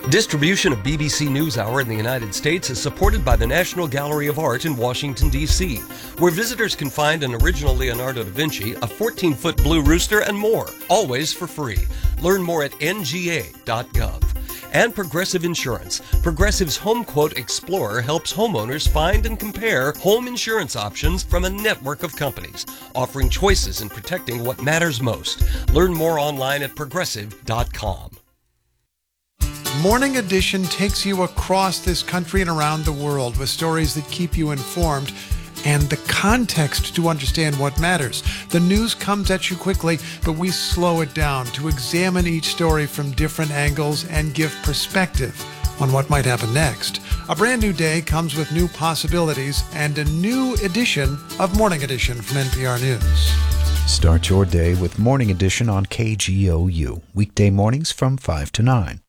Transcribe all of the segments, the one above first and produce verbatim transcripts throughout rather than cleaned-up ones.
Distribution of B B C NewsHour in the United States is supported by the National Gallery of Art in Washington, D C, where visitors can find an original Leonardo da Vinci, a fourteen-foot blue rooster, and more, always for free. Learn more at N G A dot gov. And Progressive Insurance. Progressive's Home Quote Explorer helps homeowners find and compare home insurance options from a network of companies, offering choices and protecting what matters most. Learn more online at progressive dot com. Morning Edition takes you across this country and around the world with stories that keep you informed and the context to understand what matters. The news comes at you quickly, but we slow it down to examine each story from different angles and give perspective on what might happen next. A brand new day comes with new possibilities and a new edition of Morning Edition from N P R News. Start your day with Morning Edition on K G O U. Weekday mornings from five to nine.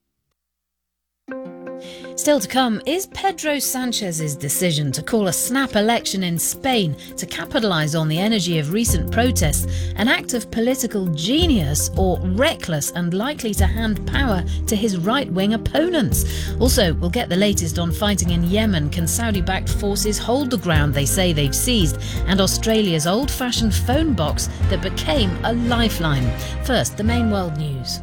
Still to come, is Pedro Sanchez's decision to call a snap election in Spain to capitalise on the energy of recent protests an act of political genius or reckless and likely to hand power to his right-wing opponents? Also, we'll get the latest on fighting in Yemen. Can Saudi-backed forces hold the ground they say they've seized? And Australia's old-fashioned phone box that became a lifeline. First, the main world news.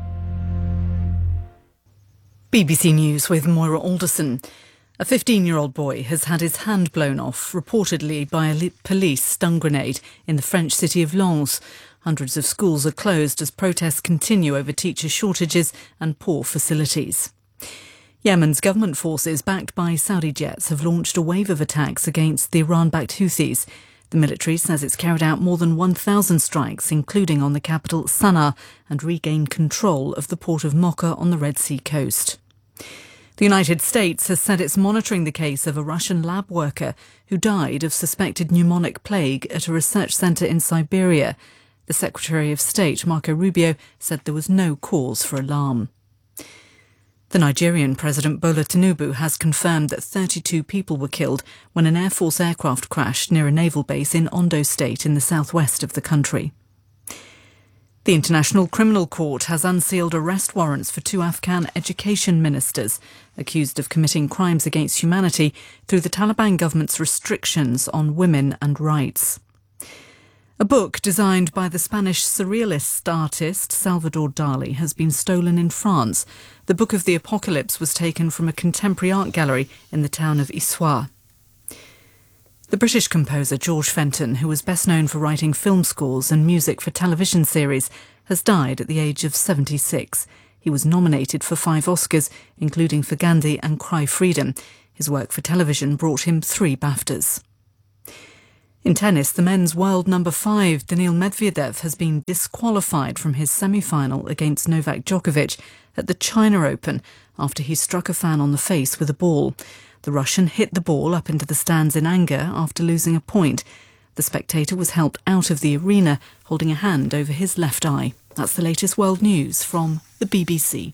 B B C News with Moira Alderson. A fifteen-year-old boy has had his hand blown off, reportedly by a police stun grenade in the French city of Lens. Hundreds of schools are closed as protests continue over teacher shortages and poor facilities. Yemen's government forces, backed by Saudi jets, have launched a wave of attacks against the Iran-backed Houthis. The military says it's carried out more than one thousand strikes, including on the capital Sana'a, and regained control of the port of Mocha on the Red Sea coast. The United States has said it's monitoring the case of a Russian lab worker who died of suspected pneumonic plague at a research centre in Siberia. The Secretary of State, Marco Rubio, said there was no cause for alarm. The Nigerian President Bola Tinubu has confirmed that thirty-two people were killed when an Air Force aircraft crashed near a naval base in Ondo State in the southwest of the country. The International Criminal Court has unsealed arrest warrants for two Afghan education ministers accused of committing crimes against humanity through the Taliban government's restrictions on women and rights. A book designed by the Spanish surrealist artist Salvador Dali has been stolen in France. The Book of the Apocalypse was taken from a contemporary art gallery in the town of Issoire. The British composer George Fenton, who was best known for writing film scores and music for television series, has died at the age of seventy-six. He was nominated for five Oscars, including for Gandhi and Cry Freedom. His work for television brought him three BAFTAs. In tennis, the men's world number five, Daniil Medvedev, has been disqualified from his semi-final against Novak Djokovic at the China Open after he struck a fan on the face with a ball. The Russian hit the ball up into the stands in anger after losing a point. The spectator was helped out of the arena, holding a hand over his left eye. That's the latest world news from the B B C.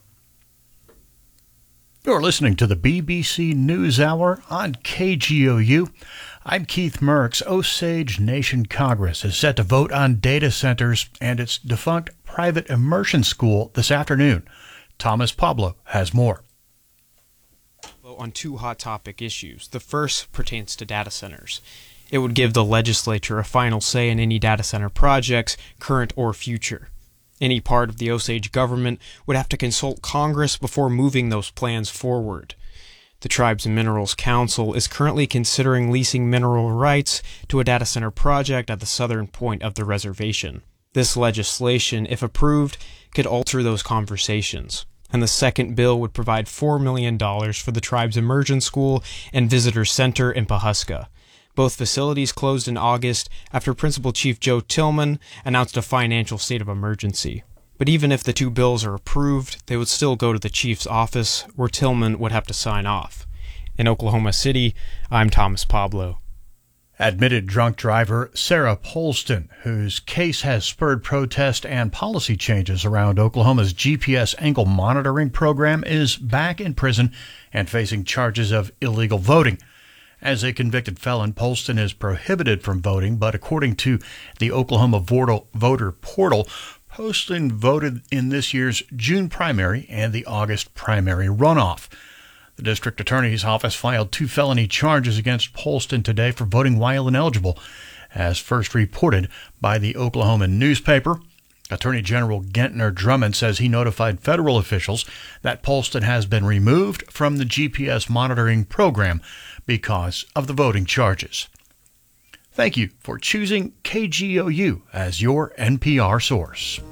You're listening to the B B C NewsHour on K G O U. I'm Keith Merckx. Osage Nation Congress is set to vote on data centers and its defunct private immersion school this afternoon. Thomas Pablo has more. On two hot topic issues. The first pertains to data centers. It would give the legislature a final say in any data center projects, current or future. Any part of the Osage government would have to consult Congress before moving those plans forward. The Tribes and Minerals Council is currently considering leasing mineral rights to a data center project at the southern point of the reservation. This legislation, if approved, could alter those conversations. And the second bill would provide four million dollars for the tribe's immersion school and visitor center in Pawhuska. Both facilities closed in August after Principal Chief Joe Tillman announced a financial state of emergency. But even if the two bills are approved, they would still go to the chief's office, where Tillman would have to sign off. In Oklahoma City, I'm Thomas Pablo. Admitted drunk driver Sarah Polston, whose case has spurred protest and policy changes around Oklahoma's G P S angle monitoring program, is back in prison and facing charges of illegal voting. As a convicted felon, Polston is prohibited from voting, but according to the Oklahoma voter portal, Poston voted in this year's June primary and the August primary runoff. The district attorney's office filed two felony charges against Poston today for voting while ineligible, as first reported by the Oklahoman newspaper. Attorney General Gentner Drummond says he notified federal officials that Poston has been removed from the G P S monitoring program because of the voting charges. Thank you for choosing K G O U as your N P R source.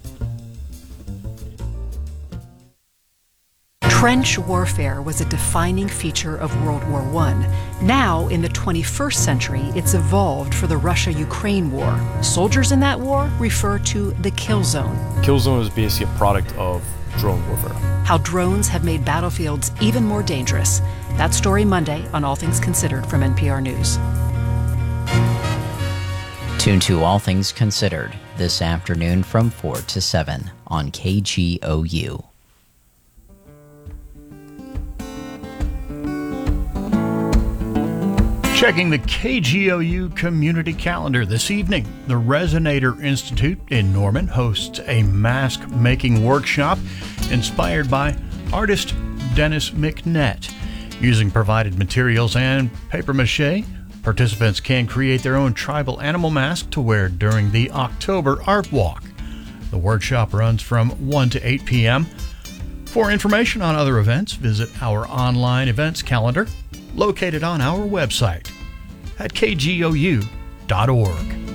Trench warfare was a defining feature of World War One. Now, in the twenty-first century, it's evolved for the Russia-Ukraine war. Soldiers in that war refer to the kill zone. Kill zone is basically a product of drone warfare. How drones have made battlefields even more dangerous. That story Monday on All Things Considered from N P R News. Tune to All Things Considered this afternoon from four to seven on K G O U. Checking the K G O U community calendar this evening, the Resonator Institute in Norman hosts a mask-making workshop inspired by artist Dennis McNett. Using provided materials and papier-mâché, participants can create their own tribal animal mask to wear during the October Art Walk. The workshop runs from one to eight p.m. For information on other events, visit our online events calendar located on our website at K G O U dot org.